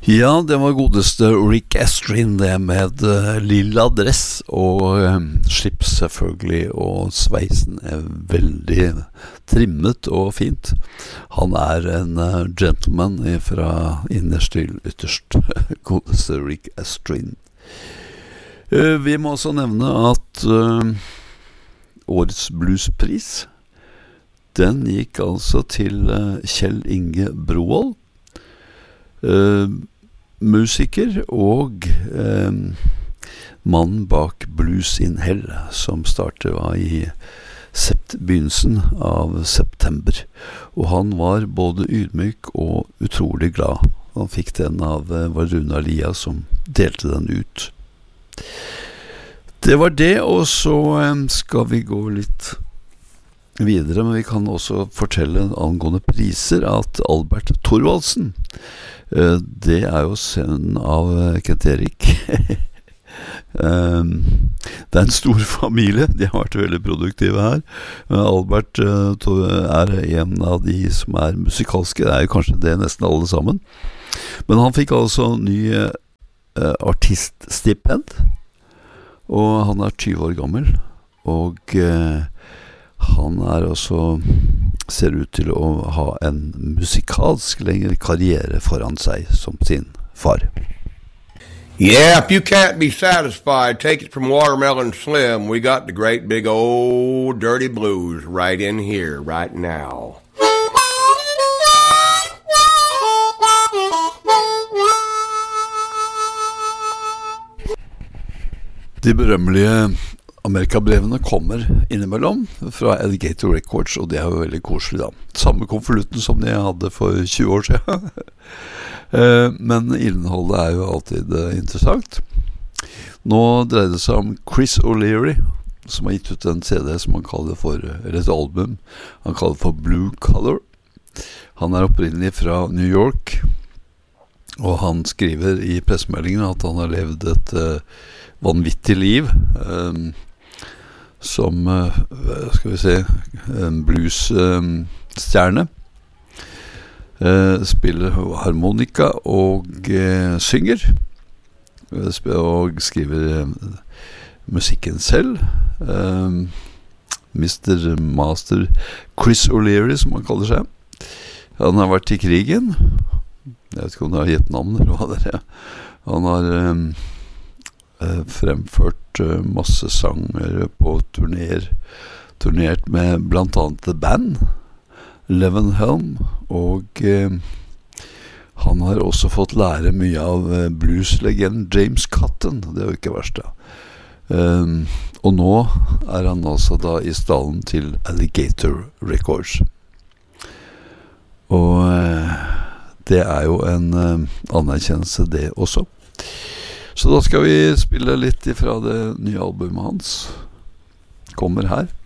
Ja, det var godeste Rick Astrin det med lilla dress og slips selvfølgelig, og sveisen veldig trimmet og fint. Han en gentleman fra innerst til ytterst, godeste Rick Astrin. Vi må også nevne at årets bluespris, den gikk altså til Kjell Inge Brovold, musiker og mannen bak Blues in Hell, som startet i begynnelsen av september, og han var både ydmyk og utrolig glad. Han fikk den av Runa Lia som delte den ut. Det var det, og så skal vi gå litt videre, men vi kan også fortelle angående priser at Albert Thorvaldsen, det jo sønnen av Kent Erik. Det en stor familie, de har vært veldig produktive her. Albert en av de som musikalske, det jo kanskje det nesten alle sammen. Men han fikk altså ny artiststipend, og han 20 år gammel, og han også ser ut til å ha en musikalsk lengre karriere foran seg som sin far. Yeah, if you can't be satisfied, take it from Watermelon Slim. We got the great big old dirty blues right in here, right now. De berømmelige Amerikabrevene kommer innimellom fra Alligator Records, og det jo veldig koselig da. Samme konvolutten som de hadde for 20 år siden. Men innholdet jo alltid interessant. Nå dreier det seg om Chris O'Leary, som har gitt ut en CD som han kaller for, eller et album, han kaller for Blue Color. Han opprinnelig fra New York, og han skriver i pressemeldingen at han har levd et vanvittig liv, som skal vi se, en bluesstjerne, spiller harmonika og synger, og skriver musikken selv. Mr. Master Chris O'Leary, som han kaller seg. Han har vært i krigen. Jeg vet ikke om det har gitt navn eller hva det Han har fremført masse sanger på turnert med blant annet The Band, Levenhelm, og han har også fått lære mye av blueslegenden James Cotton, det jo ikke verst da. Og nå han altså da i stallen til Alligator Records. Og det jo en anerkjennelse det også. Så da skal vi spille litt ifra det nye albumet hans. Kommer her.